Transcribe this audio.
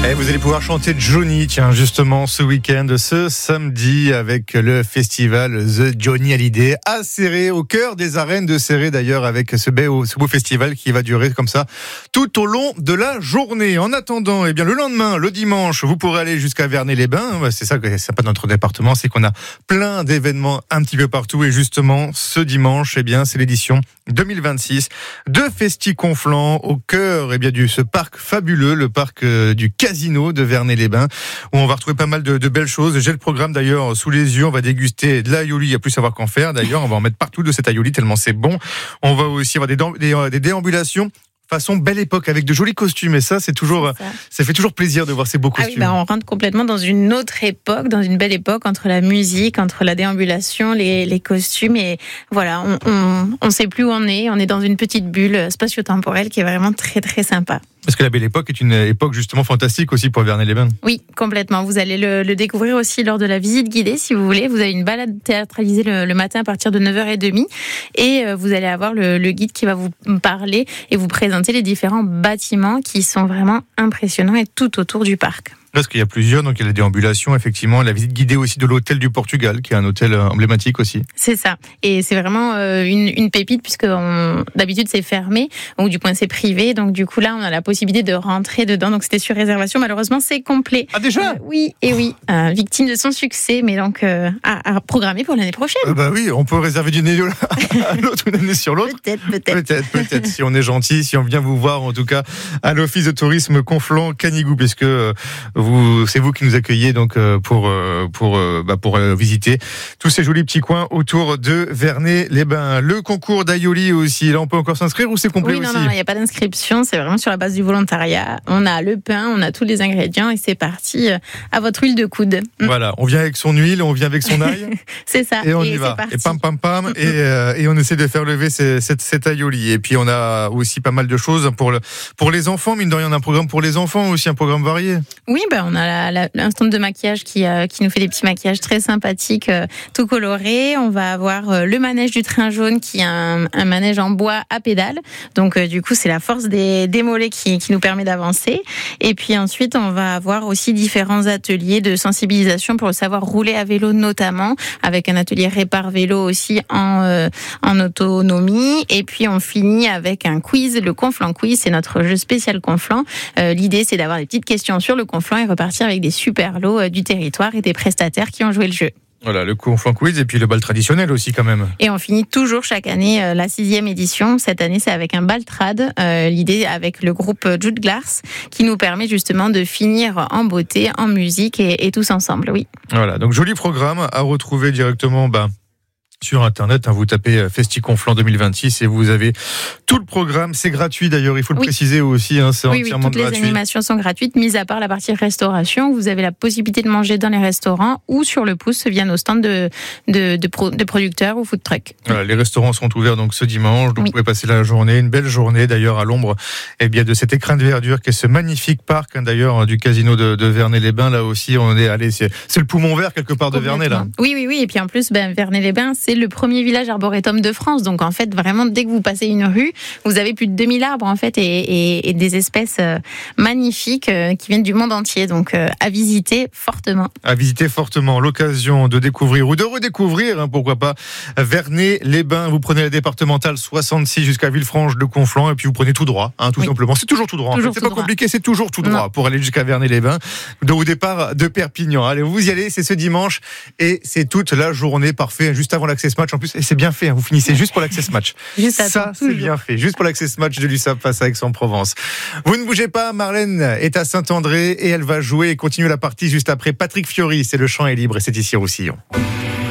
Et vous allez pouvoir chanter Johnny, tiens, justement, ce week-end, ce samedi, avec le festival The Johnny Hallyday à Céret, au cœur des arènes de Céret d'ailleurs, avec ce beau festival qui va durer comme ça tout au long de la journée. En attendant, eh bien, le lendemain, le dimanche, vous pourrez aller jusqu'à Vernet-les-Bains. C'est ça que c'est pas notre département, c'est qu'on a plein d'événements un petit peu partout. Et justement, ce dimanche, eh bien, c'est l'édition 2026 de Festi-Conflans au cœur, eh bien, ce parc fabuleux, le parc du Casino de Vernet-les-Bains, où on va retrouver pas mal de belles choses. J'ai le programme d'ailleurs sous les yeux. On va déguster de l'aïoli, il n'y a plus à savoir qu'en faire d'ailleurs. On va en mettre partout de cet aïoli tellement c'est bon. On va aussi avoir des déambulations façon belle époque avec de jolis costumes, et ça c'est toujours ça fait toujours plaisir de voir ces beaux costumes. On rentre complètement dans une autre époque, dans une belle époque, entre la musique, entre la déambulation, les costumes, et voilà, on sait plus où on est dans une petite bulle spatio-temporelle qui est vraiment très très sympa. Parce que la belle époque est une époque justement fantastique aussi pour Vernet-les-Bains. Oui, complètement. Vous allez le découvrir aussi lors de la visite guidée, si vous voulez. Vous avez une balade théâtralisée le matin à partir de 9h30, et vous allez avoir le guide qui va vous parler et vous présenter les différents bâtiments qui sont vraiment impressionnants et tout autour du parc. Parce qu'il y a plusieurs, donc il y a la déambulation, effectivement, la visite guidée aussi de l'hôtel du Portugal, qui est un hôtel emblématique aussi. C'est ça, et c'est vraiment une pépite, puisque d'habitude c'est fermé, ou du moins c'est privé, donc du coup là on a la possibilité de rentrer dedans, donc c'était sur réservation, malheureusement c'est complet. Ah déjà oui, victime de son succès, mais donc à programmer pour l'année prochaine. Bah oui, on peut réserver d'une année à l'autre, une année sur l'autre. Peut-être, si on est gentil, si on vient vous voir, en tout cas, à l'office de tourisme Conflans-Canigou, puisque c'est vous qui nous accueillez donc pour visiter tous ces jolis petits coins autour de Vernet-les-Bains. Le concours d'aïoli aussi, là on peut encore s'inscrire ou c'est complet aussi ? Non, il n'y a pas d'inscription, c'est vraiment sur la base du volontariat. On a le pain, on a tous les ingrédients et c'est parti à votre huile de coude. Voilà, on vient avec son huile, on vient avec son ail. C'est ça. Et on y va. Et pam, et on essaie de faire lever cet aïoli. Et puis on a aussi pas mal de choses pour les enfants, mine de rien, on a un programme pour les enfants aussi, un programme varié. Oui, on a un stand de maquillage qui nous fait des petits maquillages très sympathiques, tout colorés. On va avoir le manège du train jaune qui est un manège en bois à pédales. Donc du coup, c'est la force des mollets qui nous permet d'avancer. Et puis ensuite, on va avoir aussi différents ateliers de sensibilisation pour le savoir rouler à vélo notamment, avec un atelier répare vélo aussi en autonomie. Et puis on finit avec un quiz, le Conflans Quiz, c'est notre jeu spécial Conflans. L'idée, c'est d'avoir des petites questions sur le Conflans et repartir avec des super lots du territoire et des prestataires qui ont joué le jeu. Voilà, le Conflans Quiz et puis le bal traditionnel aussi quand même. Et on finit toujours chaque année la 6e édition. Cette année, c'est avec un bal trad. L'idée avec le groupe Jude Glass qui nous permet justement de finir en beauté, en musique et tous ensemble, oui. Voilà, donc joli programme à retrouver directement sur Internet, vous tapez Festi-Conflans 2026 et vous avez tout le programme. C'est gratuit d'ailleurs, il faut le préciser aussi, c'est entièrement gratuit. Toutes les animations sont gratuites, mis à part la partie restauration. Vous avez la possibilité de manger dans les restaurants ou sur le pouce via nos stands de producteurs ou food trucks. Voilà, les restaurants sont ouverts donc ce dimanche, donc vous pouvez passer la journée, une belle journée d'ailleurs à l'ombre de cet écrin de verdure qui est ce magnifique parc d'ailleurs du casino de Vernet-les-Bains. Là aussi, on est allé, c'est le poumon vert quelque part de Vernet là. Oui, et puis en plus, Vernet-les-Bains, c'est le premier village arboretum de France. Donc en fait, vraiment, dès que vous passez une rue, vous avez plus de 2000 arbres en fait et des espèces magnifiques qui viennent du monde entier. Donc à visiter fortement. À visiter fortement. L'occasion de découvrir ou de redécouvrir, pourquoi pas, Vernet-les-Bains. Vous prenez la départementale 66 jusqu'à Villefranche-de-Conflans et puis vous prenez tout droit, tout simplement. C'est toujours tout droit. En fait, c'est pas compliqué, c'est toujours tout droit pour aller jusqu'à Vernet-les-Bains. Au départ de Perpignan. Allez, vous y allez, c'est ce dimanche et c'est toute la journée. Parfait, juste avant l'Access Match en plus, et c'est bien fait, vous finissez juste pour l'Access Match. Ça, c'est bien fait, juste pour l'Access Match de l'USAP face à Aix-en-Provence. Vous ne bougez pas, Marlène est à Saint-André et elle va jouer et continuer la partie juste après. Patrick Fiori, c'est Le Chant est libre et c'est ici Roussillon.